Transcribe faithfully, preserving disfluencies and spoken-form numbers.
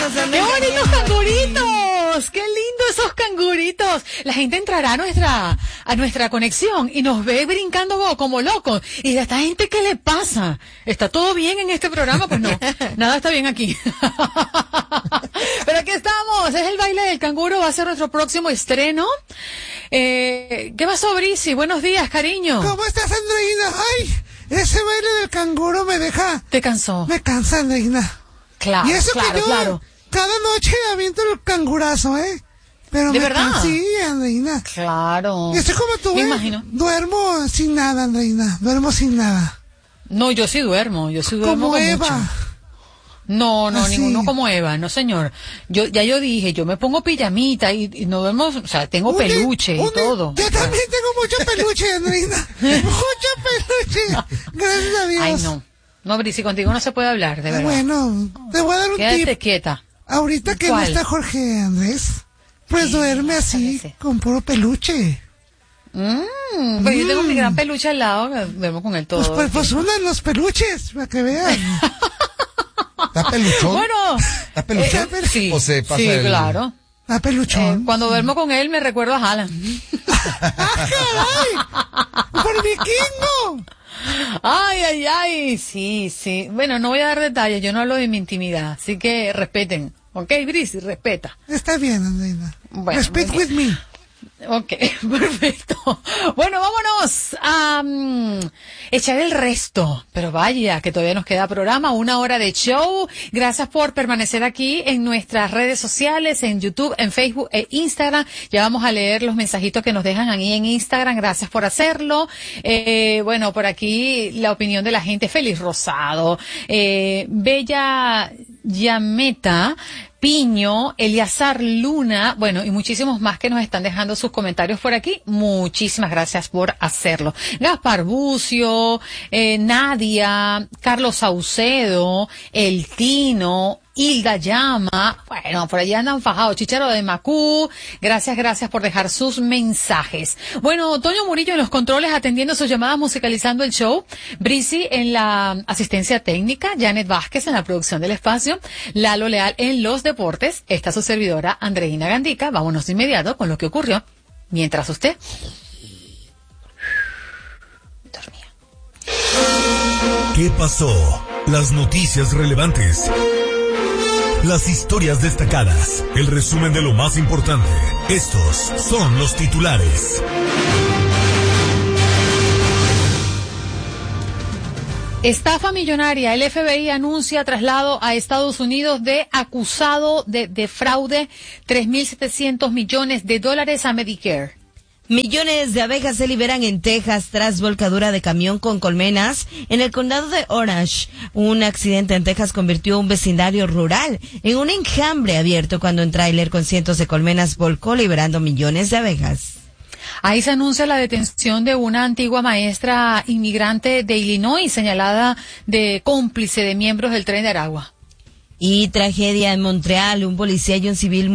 ¡Qué bonitos canguritos! ¡Qué lindo esos canguritos! La gente entrará a nuestra a nuestra conexión y nos ve brincando como locos. Y a esta gente, ¿qué le pasa? ¿Está todo bien en este programa? Pues no, nada está bien aquí. Pero aquí estamos, es el baile del canguro, va a ser nuestro próximo estreno. Eh, ¿Qué pasó, Brisi? Buenos días, cariño. ¿Cómo estás, Andreina? ¡Ay! Ese baile del canguro me deja... ¿Te cansó? Me cansa, Andreina. Claro, y eso claro, que yo claro. cada noche aviento el cangurazo, ¿eh? Pero ¿De me verdad? can... Sí, Andreina. Claro. Y estoy como tú, Me ¿eh? imagino. Duermo sin nada, Andreina. Duermo sin nada. No, yo sí duermo. Yo sí duermo Como con Eva. mucho. No, no, Así. ninguno como Eva, no señor. Yo ya yo dije, yo me pongo pijamita y, y no duermo, o sea, tengo Un- peluche y un- todo. Yo también tengo mucho peluche, Andreina. Mucho peluche. Gracias a Dios. Ay, no. No, Brisi, contigo no se puede hablar, de Ah, verdad. bueno, te voy a dar un Quédate tip. quieta. Ahorita que ¿Cuál? no está Jorge Andrés, pues Sí, duerme así, parece. con puro peluche. Mm, pues yo tengo mi gran peluche al lado, me duermo con él todo. Pues, pues, el pues tiempo. unan los peluches, para que vean. ¿Está peluchón? Bueno, ¿Está peluchón? eh, sí, ¿O se pasa sí, el- claro. Ah, Eh, peluchón. cuando duermo con él me recuerdo a Haaland. ¡Ah, caray! ¡Por vikingo! Ay, ay, ay, sí, sí. Bueno, no voy a dar detalles, yo no hablo de mi intimidad, así que respeten. ¿Ok, Brisi? Respeta. Está bien, Andreina. Bueno, Respect muy with me. Ok, perfecto. Bueno, vámonos a um, echar el resto. Pero vaya, que todavía nos queda programa, una hora de show. Gracias por permanecer aquí en nuestras redes sociales, en YouTube, en Facebook e Instagram. Ya vamos a leer los mensajitos que nos dejan ahí en Instagram. Gracias por hacerlo. Eh, bueno, por aquí la opinión de la gente. Feliz Rosado, eh, Bella Yameta, Piño, Eliazar Luna, bueno, y muchísimos más que nos están dejando sus comentarios por aquí. Muchísimas gracias por hacerlo. Gaspar Bucio, eh, Nadia, Carlos Saucedo, El Tino, Hilda Llama, bueno, por allá andan fajados, Chicharo de Macú, gracias, gracias por dejar sus mensajes. Bueno, Toño Murillo en los controles atendiendo sus llamadas, musicalizando el show, Brisi en la asistencia técnica, Janet Vázquez en la producción del espacio, Lalo Leal en los deportes, esta su servidora Andreina Gandica. Vámonos de inmediato con lo que ocurrió mientras usted dormía. ¿Qué pasó? Las noticias relevantes. Las historias destacadas, el resumen de lo más importante. Estos son los titulares. Estafa millonaria. El F B I anuncia traslado a Estados Unidos de acusado de, de fraude tres mil setecientos millones de dólares a Medicare. Millones de abejas se liberan en Texas tras volcadura de camión con colmenas en el condado de Orange. Un accidente en Texas convirtió un vecindario rural en un enjambre abierto cuando un tráiler con cientos de colmenas volcó liberando millones de abejas. Ahí se anuncia la detención de una antigua maestra inmigrante de Illinois señalada de cómplice de miembros del Tren de Aragua. Y tragedia en Montreal, un policía y un civil